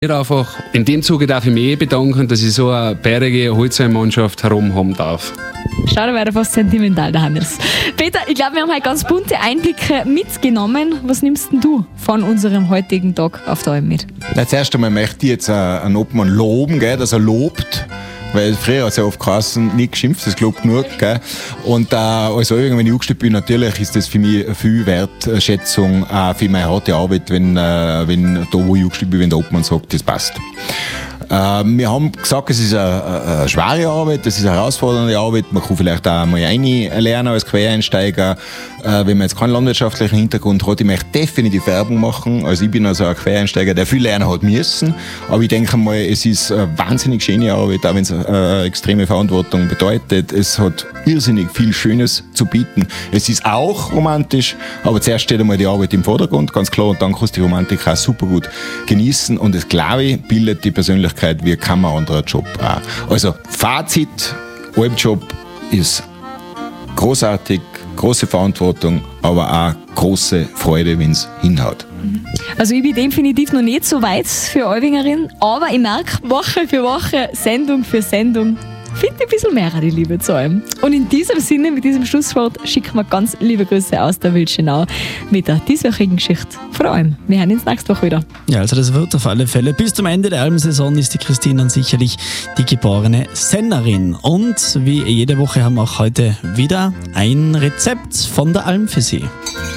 Einfach. In dem Zuge darf ich mich bedanken, dass ich so eine bärige Holzheim-Mannschaft herum haben darf. Schau, da wäre fast sentimental, der Hannes. Peter, ich glaube, wir haben heute ganz bunte Einblicke mitgenommen. Was nimmst denn du von unserem heutigen Tag auf der Alm mit? Zuerst einmal möchte ich jetzt einen Obmann loben, gell, dass er lobt. Weil früher hat es ja oft geheißen, nicht geschimpft, das gelobt genug. Gell? Und als Albinger, wenn ich angestellt bin, natürlich ist das für mich viel Wertschätzung für meine harte Arbeit, wenn da, wo ich angestellt bin, wenn der Obmann sagt, das passt. Wir haben gesagt, es ist eine schwere Arbeit, es ist eine herausfordernde Arbeit. Man kann vielleicht auch mal lernen als Quereinsteiger, wenn man jetzt keinen landwirtschaftlichen Hintergrund hat. Ich möchte definitiv Werbung machen. Also ich bin also ein Quereinsteiger, der viel lernen hat müssen. Aber ich denke mal, es ist eine wahnsinnig schöne Arbeit, auch wenn es extreme Verantwortung bedeutet. Es hat irrsinnig viel Schönes zu bieten. Es ist auch romantisch, aber zuerst steht einmal die Arbeit im Vordergrund, ganz klar. Und dann kannst du die Romantik auch super gut genießen. Und das, glaube ich, bildet die Persönlichkeit wie kein anderer Job auch. Also Fazit, Alpjob ist großartig, große Verantwortung, aber auch große Freude, wenn es hinhaut. Also ich bin definitiv noch nicht so weit für Albingerin, aber ich merke Woche für Woche, Sendung für Sendung, finde ein bisschen mehr die Liebe zu allem. Und in diesem Sinne, mit diesem Schlusswort, schicken wir ganz liebe Grüße aus der Wildschenau mit der dieswöchigen Geschichte von allem. Wir hören uns nächste Woche wieder. Ja, also das wird auf alle Fälle. Bis zum Ende der Almsaison ist die Christine dann sicherlich die geborene Sennerin. Und wie jede Woche haben wir auch heute wieder ein Rezept von der Alm für Sie.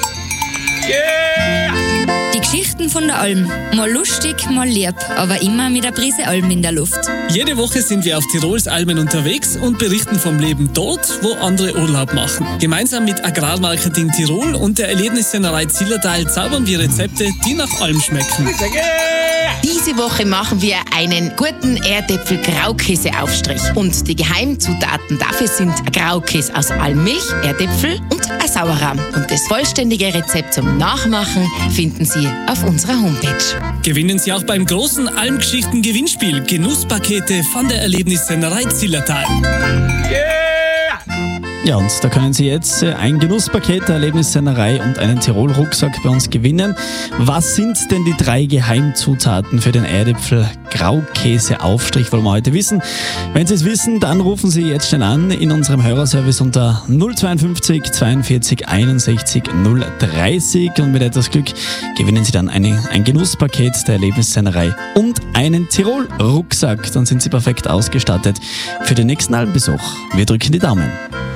Die Geschichten von der Alm. Mal lustig, mal lieb, aber immer mit einer Prise Alm in der Luft. Jede Woche sind wir auf Tirols Almen unterwegs und berichten vom Leben dort, wo andere Urlaub machen. Gemeinsam mit Agrarmarketing Tirol und der Erlebnissennerei Zillertal zaubern wir Rezepte, die nach Alm schmecken. Diese Woche machen wir einen guten Erdäpfel-Graukäse-Aufstrich. Und die Geheimzutaten dafür sind Graukäse aus Almmilch, Erdäpfel und ein Sauerrahm. Und das vollständige Rezept zum Nachmachen finden Sie auf unserer Homepage. Gewinnen Sie auch beim großen Almgeschichten-Gewinnspiel Genusspakete von der Erlebnissennerei Zillertal. Ja, und da können Sie jetzt ein Genusspaket der Erlebnissennerei und einen Tirol-Rucksack bei uns gewinnen. Was sind denn die 3 Geheimzutaten für den Erdäpfel-Graukäse-Aufstrich, wollen wir heute wissen. Wenn Sie es wissen, dann rufen Sie jetzt schnell an in unserem Hörerservice unter 052 42 61 030 und mit etwas Glück gewinnen Sie dann ein Genusspaket der Erlebnissennerei und einen Tirol-Rucksack. Dann sind Sie perfekt ausgestattet für den nächsten Almbesuch. Wir drücken die Daumen.